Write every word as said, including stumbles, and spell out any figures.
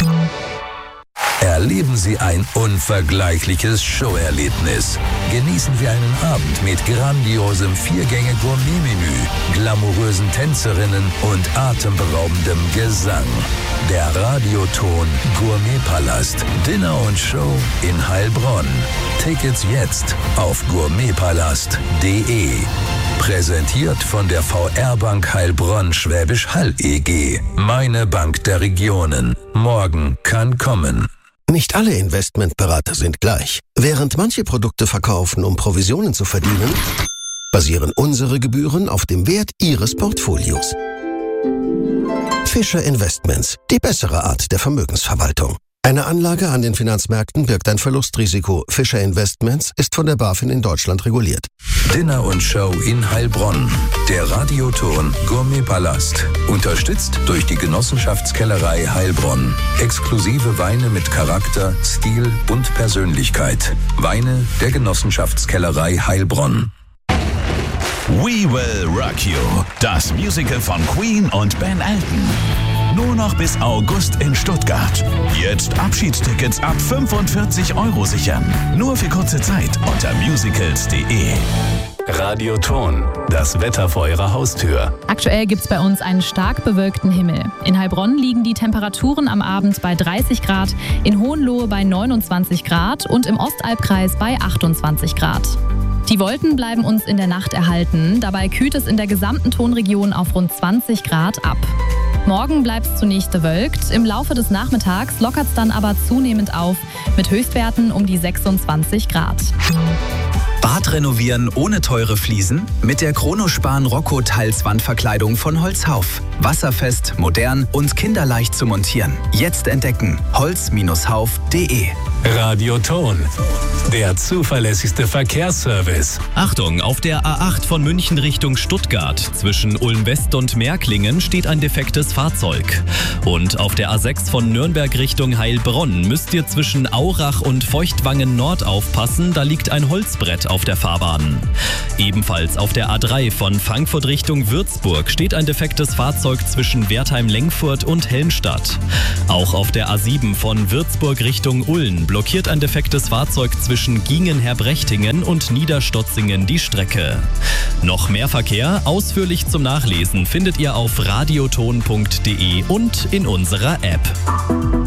Erleben Sie ein unvergleichliches Showerlebnis. Genießen Sie einen Abend mit grandiosem Viergänge-Gourmet-Menü, glamourösen Tänzerinnen und atemberaubendem Gesang. Der Radioton Gourmetpalast. Dinner und Show in Heilbronn. Tickets jetzt auf gourmetpalast punkt de. Präsentiert von der V R-Bank Heilbronn Schwäbisch Hall E G. Meine Bank der Regionen. Morgen kann kommen. Nicht alle Investmentberater sind gleich. Während manche Produkte verkaufen, um Provisionen zu verdienen, basieren unsere Gebühren auf dem Wert Ihres Portfolios. Fischer Investments, die bessere Art der Vermögensverwaltung. Eine Anlage an den Finanzmärkten birgt ein Verlustrisiko. Fischer Investments ist von der BaFin in Deutschland reguliert. Dinner und Show in Heilbronn. Der Radioton Gourmetpalast. Unterstützt durch die Genossenschaftskellerei Heilbronn. Exklusive Weine mit Charakter, Stil und Persönlichkeit. Weine der Genossenschaftskellerei Heilbronn. We Will Rock You. Das Musical von Queen und Ben Elton. Nur noch bis August in Stuttgart. Jetzt Abschiedstickets ab fünfundvierzig Euro sichern. Nur für kurze Zeit unter musicals punkt de. Radioton, das Wetter vor Ihrer Haustür. Aktuell gibt es bei uns einen stark bewölkten Himmel. In Heilbronn liegen die Temperaturen am Abend bei dreißig Grad, in Hohenlohe bei neunundzwanzig Grad und im Ostalbkreis bei achtundzwanzig Grad. Die Wolken bleiben uns in der Nacht erhalten. Dabei kühlt es in der gesamten Tonregion auf rund zwanzig Grad ab. Morgen bleibt es zunächst bewölkt. Im Laufe des Nachmittags lockert es dann aber zunehmend auf mit Höchstwerten um die sechsundzwanzig Grad. Bad renovieren ohne teure Fliesen? Mit der Chronospan Rocco Teilswandverkleidung von Holzhauf. Wasserfest, modern und kinderleicht zu montieren. Jetzt entdecken. holz Bindestrich hauf punkt de. Radioton, der zuverlässigste Verkehrsservice. Achtung, auf der A acht von München Richtung Stuttgart zwischen Ulm-West und Märklingen steht ein defektes Fahrzeug. Und auf der A sechs von Nürnberg Richtung Heilbronn müsst ihr zwischen Aurach und Feuchtwangen Nord aufpassen, da liegt ein Holzbrett auf der Fahrbahn. Ebenfalls auf der A drei von Frankfurt Richtung Würzburg steht ein defektes Fahrzeug zwischen Wertheim-Lengfurt und Helmstadt. Auch auf der A sieben von Würzburg Richtung Ulm blockiert ein defektes Fahrzeug zwischen Gingen-Herbrechtingen und Niederstotzingen die Strecke. Noch mehr Verkehr, ausführlich zum Nachlesen, findet ihr auf radioton punkt de und in unserer App.